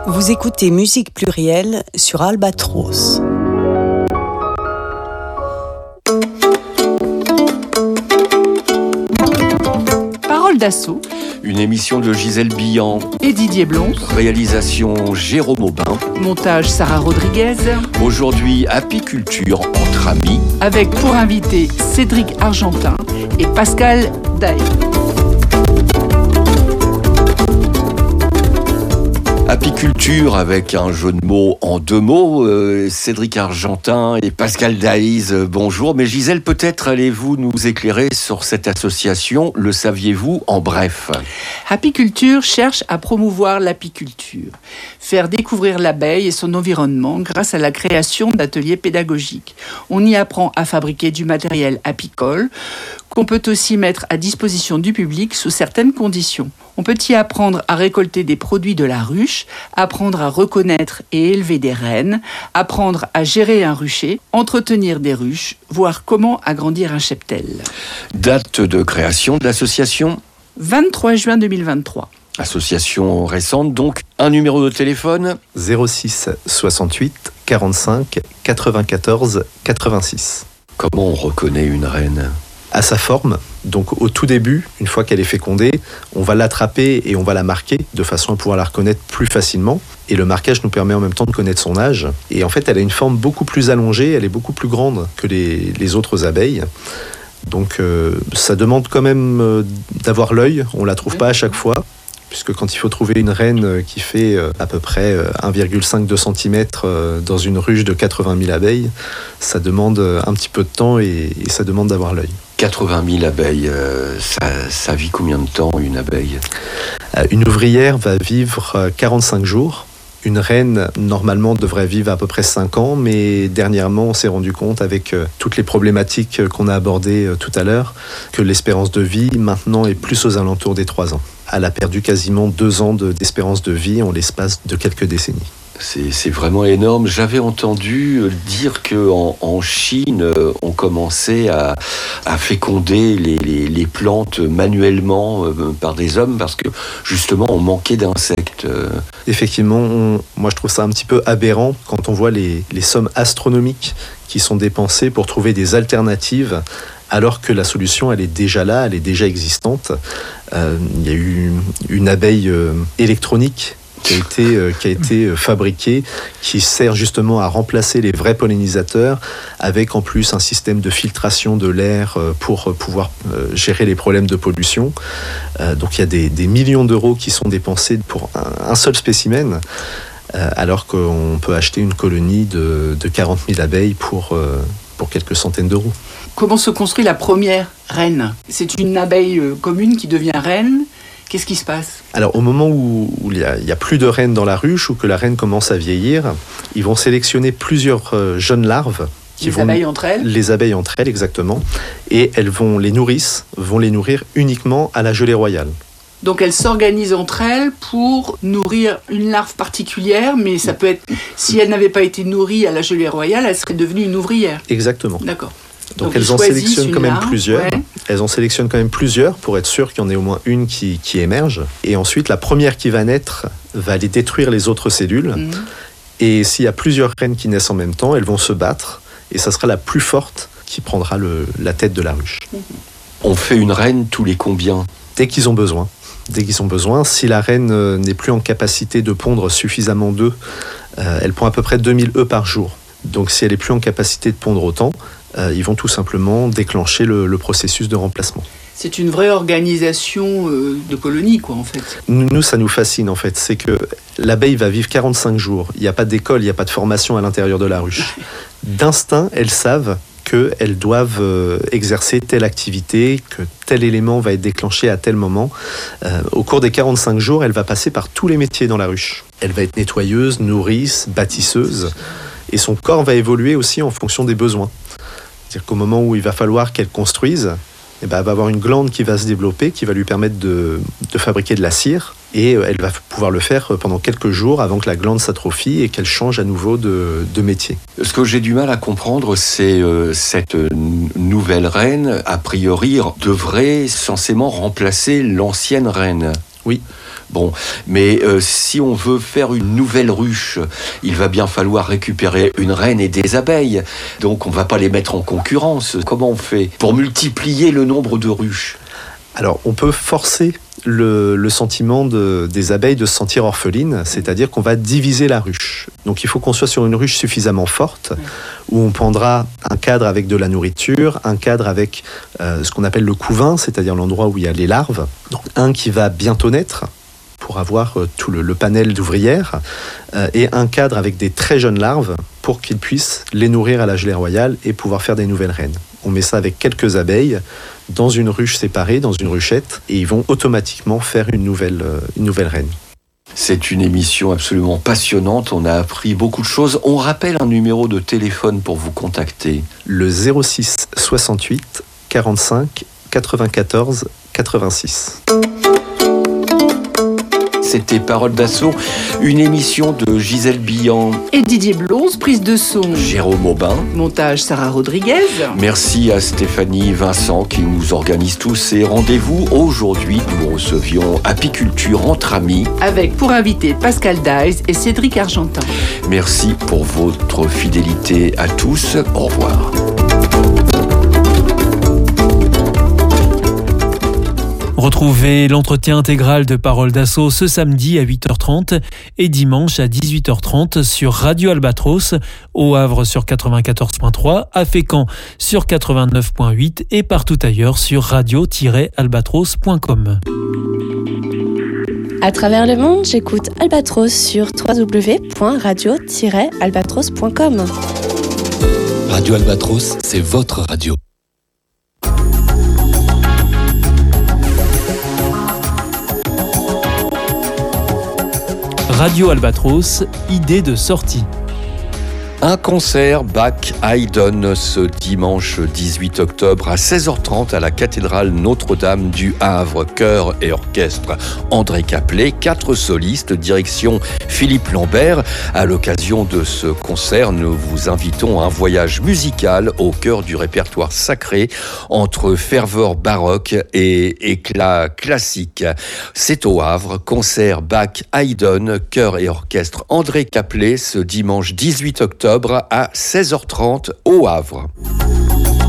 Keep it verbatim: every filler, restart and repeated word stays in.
Vous écoutez Musique Plurielle sur Albatros. Parole d'assaut. Une émission de Gisèle Billan et Didier Blon. Réalisation Jérôme Aubin. Montage Sarah Rodriguez. Aujourd'hui, apiculture entre amis. Avec pour invité Cédric Argentin et Pascal Daé. Apiculture avec un jeu de mots en deux mots. Euh, Cédric Argentin et Pascal Daïs, euh, bonjour. Mais Gisèle, peut-être allez-vous nous éclairer sur cette association, le saviez-vous en bref? Apiculture cherche à promouvoir l'apiculture, faire découvrir l'abeille et son environnement grâce à la création d'ateliers pédagogiques. On y apprend à fabriquer du matériel apicole qu'on peut aussi mettre à disposition du public sous certaines conditions. On peut y apprendre à récolter des produits de la ruche, apprendre à reconnaître et élever des reines, apprendre à gérer un rucher, entretenir des ruches, voir comment agrandir un cheptel. Date de création de l'association ? vingt-trois juin deux mille vingt-trois. Association récente, donc un numéro de téléphone ? zéro six soixante-huit quarante-cinq quatre-vingt-quatorze quatre-vingt-six. Comment on reconnaît une reine ? À sa forme, donc au tout début, une fois qu'elle est fécondée, on va l'attraper et on va la marquer de façon à pouvoir la reconnaître plus facilement. Et le marquage nous permet en même temps de connaître son âge. Et en fait, elle a une forme beaucoup plus allongée, elle est beaucoup plus grande que les, les autres abeilles. Donc euh, ça demande quand même euh, d'avoir l'œil, on ne la trouve pas à chaque fois. Puisque quand il faut trouver une reine qui fait à peu près un virgule cinq à deux centimètres dans une ruche de quatre-vingt mille abeilles, ça demande un petit peu de temps et, et ça demande d'avoir l'œil. quatre-vingt mille abeilles, euh, ça, ça vit combien de temps une abeille ? Une ouvrière va vivre quarante-cinq jours. Une reine, normalement, devrait vivre à peu près cinq ans, mais dernièrement, on s'est rendu compte, avec toutes les problématiques qu'on a abordées tout à l'heure, que l'espérance de vie, maintenant, est plus aux alentours des trois ans. Elle a perdu quasiment deux ans de, d'espérance de vie en l'espace de quelques décennies. C'est, c'est vraiment énorme. J'avais entendu dire qu'en en Chine, on commençait à, à féconder les, les, les plantes manuellement par des hommes parce que justement on manquait d'insectes. Effectivement, on, moi je trouve ça un petit peu aberrant quand on voit les, les sommes astronomiques qui sont dépensées pour trouver des alternatives alors que la solution, elle est déjà là, elle est déjà existante. Euh, il y a eu une abeille euh, électronique qui a été, euh, qui a été fabriquée, qui sert justement à remplacer les vrais pollinisateurs, avec en plus un système de filtration de l'air euh, pour pouvoir euh, gérer les problèmes de pollution. Euh, donc il y a des, des millions d'euros qui sont dépensés pour un, un seul spécimen, euh, alors qu'on peut acheter une colonie de, de quarante mille abeilles pour, euh, pour quelques centaines d'euros. Comment se construit la première reine ? C'est une abeille commune qui devient reine. Qu'est-ce qui se passe ? Alors, au moment où, où il n'y a, a plus de reines dans la ruche ou que la reine commence à vieillir, ils vont sélectionner plusieurs euh, jeunes larves. Qui les vont, abeilles entre elles ? Les abeilles entre elles, exactement. Et elles vont, les nourrices vont les nourrir uniquement à la gelée royale. Donc elles s'organisent entre elles pour nourrir une larve particulière, mais ça peut être, si elle n'avait pas été nourrie à la gelée royale, elle serait devenue une ouvrière. Exactement. D'accord. Donc, Donc elles en sélectionnent quand même larve, plusieurs. Ouais. Elles en sélectionnent quand même plusieurs pour être sûr qu'il y en ait au moins une qui, qui émerge. Et ensuite, la première qui va naître va aller détruire les autres cellules. Mmh. Et s'il y a plusieurs reines qui naissent en même temps, elles vont se battre. Et ça sera la plus forte qui prendra le, la tête de la ruche. Mmh. On fait une reine tous les combien ? Dès qu'ils ont besoin. Dès qu'ils ont besoin. Si la reine n'est plus en capacité de pondre suffisamment d'œufs, euh, elle pond à peu près deux mille œufs par jour. Donc si elle n'est plus en capacité de pondre autant, euh, ils vont tout simplement déclencher le, le processus de remplacement. C'est une vraie organisation euh, de colonie, quoi, en fait. Nous, nous, ça nous fascine, en fait. C'est que l'abeille va vivre quarante-cinq jours. Il n'y a pas d'école, il n'y a pas de formation à l'intérieur de la ruche. D'instinct, elles savent qu'elles doivent euh, exercer telle activité, que tel élément va être déclenché à tel moment. Euh, au cours des quarante-cinq jours, elle va passer par tous les métiers dans la ruche. Elle va être nettoyeuse, nourrice, bâtisseuse. Et son corps va évoluer aussi en fonction des besoins. C'est-à-dire qu'au moment où il va falloir qu'elle construise, eh ben, elle va avoir une glande qui va se développer, qui va lui permettre de, de fabriquer de la cire. Et elle va pouvoir le faire pendant quelques jours avant que la glande s'atrophie et qu'elle change à nouveau de, de métier. Ce que j'ai du mal à comprendre, c'est euh, cette nouvelle reine, a priori, devrait censément remplacer l'ancienne reine. Oui. Bon, mais euh, si on veut faire une nouvelle ruche, il va bien falloir récupérer une reine et des abeilles. Donc on ne va pas les mettre en concurrence. Comment on fait pour multiplier le nombre de ruches ? Alors, on peut forcer le, le sentiment de, des abeilles de se sentir orphelines, c'est-à-dire qu'on va diviser la ruche. Donc, il faut qu'on soit sur une ruche suffisamment forte, où on prendra un cadre avec de la nourriture, un cadre avec euh, ce qu'on appelle le couvain, c'est-à-dire l'endroit où il y a les larves. Donc, un qui va bientôt naître, pour avoir euh, tout le, le panel d'ouvrières, euh, et un cadre avec des très jeunes larves, pour qu'ils puissent les nourrir à la gelée royale et pouvoir faire des nouvelles reines. On met ça avec quelques abeilles dans une ruche séparée, dans une ruchette, et ils vont automatiquement faire une nouvelle, euh, une nouvelle reine. C'est une émission absolument passionnante, on a appris beaucoup de choses. On rappelle un numéro de téléphone pour vous contacter. Le zéro six soixante-huit quarante-cinq quatre-vingt-quatorze quatre-vingt-six. C'était Parole d'Assaut, une émission de Gisèle Billan et Didier Blonze, prise de son Jérôme Aubin, montage Sarah Rodriguez. Merci à Stéphanie Vincent qui nous organise tous ces rendez-vous. Aujourd'hui, nous recevions Apiculture entre amis avec pour invité Pascal Daïs et Cédric Argentin. Merci pour votre fidélité à tous. Au revoir. Retrouvez l'entretien intégral de Parole d'Assaut ce samedi à huit heures trente et dimanche à dix-huit heures trente sur Radio Albatros, au Havre sur quatre-vingt-quatorze point trois, à Fécamp sur quatre-vingt-neuf point huit et partout ailleurs sur radio tiret albatros point com. À travers le monde, j'écoute Albatros sur w w w point radio tiret albatros point com. Radio Albatros, c'est votre radio. Radio Albatros, idée de sortie. Un concert Bach Haydn ce dimanche dix-huit octobre à seize heures trente à la cathédrale Notre-Dame du Havre. Chœur et orchestre André Caplet, quatre solistes, direction Philippe Lambert. À l'occasion de ce concert, nous vous invitons à un voyage musical au cœur du répertoire sacré entre ferveur baroque et éclat classique. C'est au Havre, concert Bach Haydn, chœur et orchestre André Caplet ce dimanche dix-huit octobre à seize heures trente au Havre.